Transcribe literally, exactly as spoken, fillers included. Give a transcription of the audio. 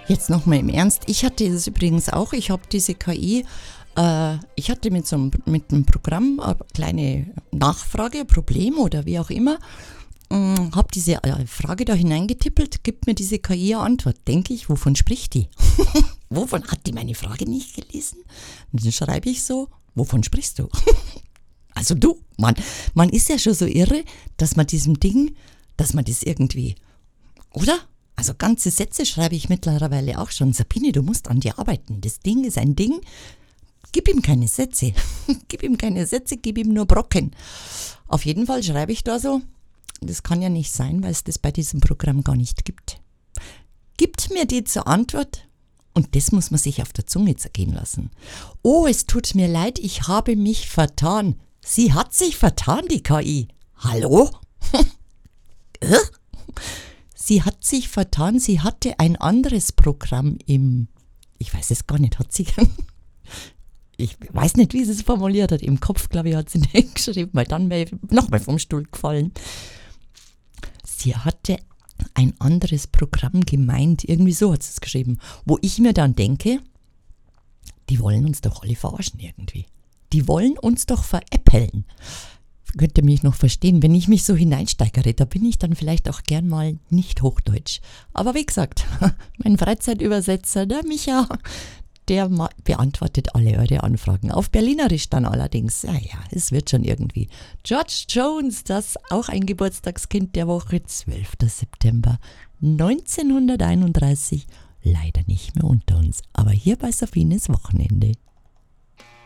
Jetzt nochmal im Ernst. Ich hatte das übrigens auch. Ich habe diese K I, äh, ich hatte mit so einem, mit einem Programm eine kleine Nachfrage, ein Problem oder wie auch immer. Ähm, habe diese äh, Frage da hineingetippelt, gibt mir diese K I eine Antwort. Denke ich, wovon spricht die? Wovon hat die meine Frage nicht gelesen? Und dann schreibe ich so, wovon sprichst du? Also du, Mann, man ist ja schon so irre, dass man diesem Ding, dass man das irgendwie, oder? Also ganze Sätze schreibe ich mittlerweile auch schon. Sabine, du musst an dir arbeiten. Das Ding ist ein Ding. Gib ihm keine Sätze. Gib ihm keine Sätze, gib ihm nur Brocken. Auf jeden Fall schreibe ich da so, das kann ja nicht sein, weil es das bei diesem Programm gar nicht gibt. Gibt mir die zur Antwort und das muss man sich auf der Zunge zergehen lassen. Oh, es tut mir leid, ich habe mich vertan. Sie hat sich vertan, die K I. Hallo? Sie hat sich vertan, sie hatte ein anderes Programm im, ich weiß es gar nicht, hat sie, ich weiß nicht, wie sie es formuliert hat, im Kopf, glaube ich, hat sie nicht geschrieben, weil dann wäre ich nochmal vom Stuhl gefallen. Sie hatte ein anderes Programm gemeint, irgendwie so hat sie es geschrieben, wo ich mir dann denke, die wollen uns doch alle verarschen irgendwie. Die wollen uns doch veräppeln. Könnt ihr mich noch verstehen, wenn ich mich so hineinsteigere, da bin ich dann vielleicht auch gern mal nicht Hochdeutsch. Aber wie gesagt, mein Freizeitübersetzer, der Micha, der ma- beantwortet alle eure Anfragen. Auf Berlinerisch dann allerdings. Ja, ja, es wird schon irgendwie. George Jones, das auch ein Geburtstagskind der Woche, zwölfter September neunzehnhunderteinunddreißig. Leider nicht mehr unter uns, aber hier bei Sabines Wochenende.